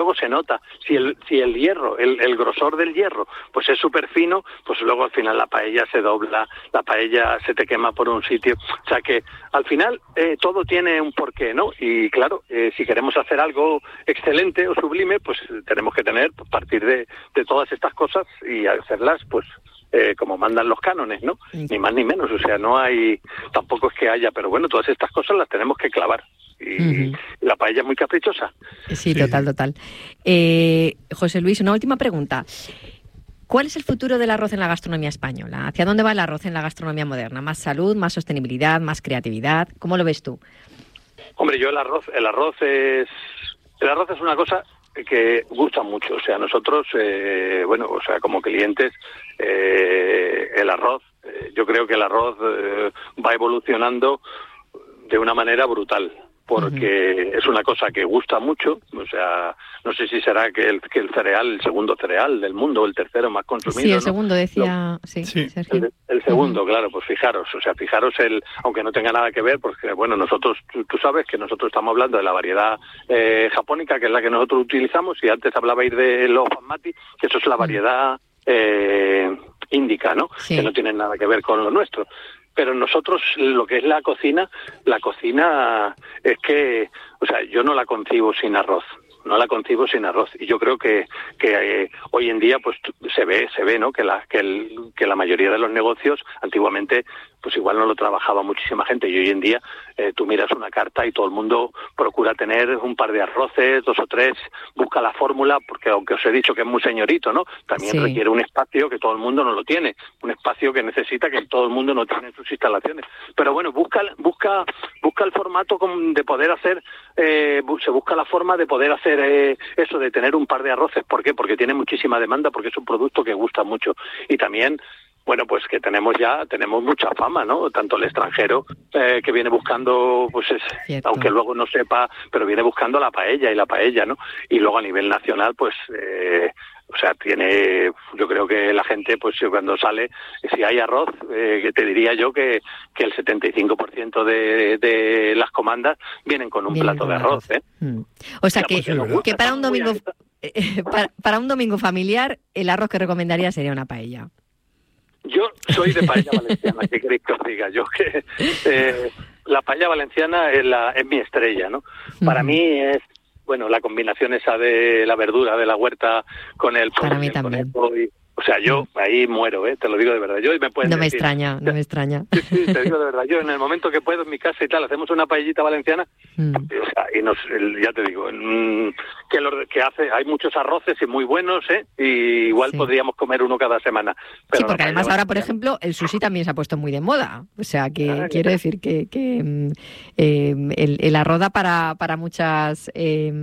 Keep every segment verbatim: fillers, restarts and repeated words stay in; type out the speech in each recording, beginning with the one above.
luego se nota. Si el si el hierro, el, el grosor del hierro, pues es súper fino, pues luego al final la paella se dobla, la paella se te quema por un sitio. O sea que al final eh, todo tiene un porqué, ¿no? Y claro, eh, si queremos hacer algo excelente o sublime, pues tenemos que tener, pues, partir de, de todas estas cosas y hacerlas, pues, Eh, como mandan los cánones, ¿no? Ni más ni menos, o sea, no hay, tampoco es que haya, pero bueno, todas estas cosas las tenemos que clavar. Y uh-huh. la paella es muy caprichosa. Sí, total, total. Eh, José Luis, una última pregunta. ¿Cuál es el futuro del arroz en la gastronomía española? ¿Hacia dónde va el arroz en la gastronomía moderna? ¿Más salud, más sostenibilidad, más creatividad? ¿Cómo lo ves tú? Hombre, yo el arroz, el arroz es, el arroz es una cosa que gusta mucho, o sea, nosotros, eh, bueno, o sea, como clientes, eh, el arroz, eh, yo creo que el arroz eh, va evolucionando de una manera brutal, porque uh-huh. es una cosa que gusta mucho, o sea, no sé si será que el, que el cereal, el segundo cereal del mundo, el tercero más consumido. Sí, el ¿no? segundo decía, Lo, sí, sí. Sergio. El, el segundo, uh-huh. claro, pues fijaros, o sea, fijaros el, aunque no tenga nada que ver, porque bueno, nosotros, tú, tú sabes que nosotros estamos hablando de la variedad eh, japónica, que es la que nosotros utilizamos, y antes hablabais de los basmati, que eso es la variedad eh, índica, ¿no? Sí. Que no tienen nada que ver con lo nuestro. Pero nosotros, lo que es la cocina, la cocina es que, o sea, yo no la concibo sin arroz, no la concibo sin arroz. Y yo creo que que eh, hoy en día, pues se ve, se ve, ¿no? Que la que el, que la mayoría de los negocios, antiguamente, pues igual no lo trabajaba muchísima gente. Y hoy en día, eh, tú miras una carta y todo el mundo procura tener un par de arroces, dos o tres, busca la fórmula, porque aunque os he dicho que es muy señorito, ¿no? También sí. requiere un espacio que todo el mundo no lo tiene, un espacio que necesita que todo el mundo no tiene en sus instalaciones. Pero bueno, busca busca busca el formato de poder hacer, eh, se busca la forma de poder hacer eh, eso, de tener un par de arroces. ¿Por qué? Porque tiene muchísima demanda, porque es un producto que gusta mucho. Y también, bueno, pues que tenemos ya, tenemos mucha fama, ¿no? Tanto el extranjero eh, que viene buscando, pues es, aunque luego no sepa, pero viene buscando la paella y la paella, ¿no? Y luego a nivel nacional, pues, eh, o sea, tiene, yo creo que la gente, pues cuando sale, si hay arroz, eh, que te diría yo que, que el setenta y cinco por ciento de, de las comandas vienen con un vienen plato con de arroz, arroz, ¿eh? Mm. O sea, que, que, gusta, que para un domingo, eh, para, para un domingo familiar, el arroz que recomendaría sería una paella. Yo soy de paella valenciana, ¿qué queréis que os diga? Yo que eh, la paella valenciana es, la, es mi estrella, ¿no? Para uh-huh. mí es, bueno, la combinación esa de la verdura de la huerta con el Para mí también. Y, o sea, yo ahí muero, ¿eh? Te lo digo de verdad. Yo me pueden No me decir, extraña, no me extraña. Sí, sí, te digo de verdad. Yo en el momento que puedo en mi casa y tal, hacemos una paellita valenciana, mm. o sea, y nos, ya te digo, mm, que, lo, que hace, hay muchos arroces y muy buenos, ¿eh? Y igual sí. podríamos comer uno cada semana. Pero sí, porque además ahora, por ejemplo, el sushi también se ha puesto muy de moda. O sea, que ah, quiero decir que, que eh, el, el arroz da para, para muchas eh,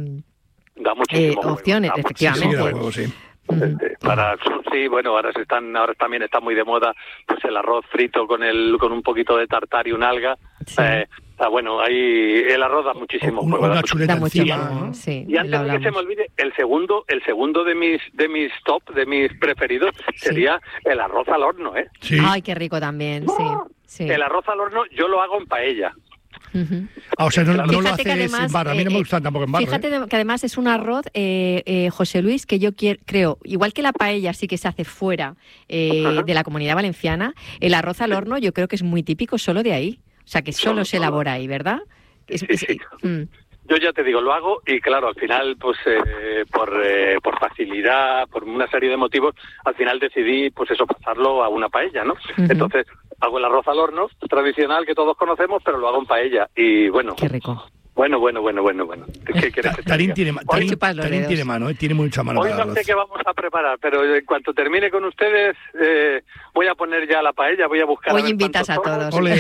da eh, opciones, juego, efectivamente. Da juego, sí. Uh-huh. Para sí, bueno, ahora se están, ahora también está muy de moda, pues el arroz frito con el, con un poquito de tartar y un alga. Sí. Eh, ah, bueno, ahí el arroz da muchísimo una, juego. Una chuleta encima, ¿no? Sí, y antes de que se me olvide, el segundo, el segundo de mis, de mis top, de mis preferidos, sí. sería el arroz al horno, ¿eh? Sí. Ay, qué rico también, sí. sí. El arroz al horno yo lo hago en paella. Uh-huh. Ah, o sea, no, no lo haces además, en barro. A mí no me gusta eh, tampoco en barro. Fíjate ¿eh? que además es un arroz, eh, eh, José Luis, que yo quiero, creo, igual que la paella sí que se hace fuera eh, uh-huh. de la Comunidad Valenciana, el arroz al horno yo creo que es muy típico solo de ahí. O sea, que solo, solo se elabora ahí, ¿verdad? Es, sí, es, sí. Mm. Yo ya te digo, lo hago y claro, al final, pues eh, por eh, por facilidad, por una serie de motivos, al final decidí, pues eso, pasarlo a una paella, ¿no? Uh-huh. Entonces, hago el arroz al horno, tradicional que todos conocemos, pero lo hago en paella y bueno... Qué rico. Bueno, bueno, bueno, bueno, bueno. ¿Qué quieres que te Tarín tiene, Tarín, Tarín tiene mano, ¿eh? Tiene mucha mano. Hoy no sé qué vamos a preparar, pero en cuanto termine con ustedes, eh, voy a poner ya la paella, voy a buscar... Hoy a invitas a todos. Ole,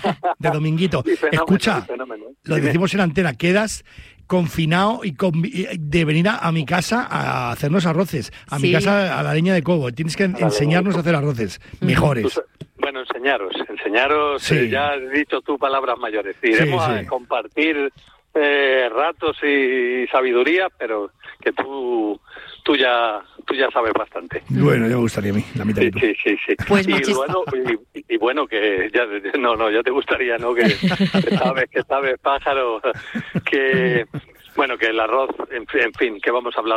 de dominguito. Sí, fenómeno, Escucha, fenómeno. Lo Dime. decimos en antena, quedas confinado y con, de venir a, a mi casa a hacernos arroces, a sí. mi casa a la leña de cobo. Tienes que a enseñarnos a hacer arroces mm. mejores. Bueno, enseñaros, enseñaros, sí. eh, ya has dicho tú palabras mayores. Iremos sí, sí. a compartir eh, ratos y sabiduría, pero que tú tú ya tú ya sabes bastante. Bueno, ya me gustaría a mí, la mitad sí, de tú. Sí, sí, sí. Pues y, bueno, y, y bueno, que ya, no, no, ya te gustaría, ¿no? Que, que sabes, que sabes, pájaro, que... Bueno, que el arroz, en fin, en fin, que vamos a hablar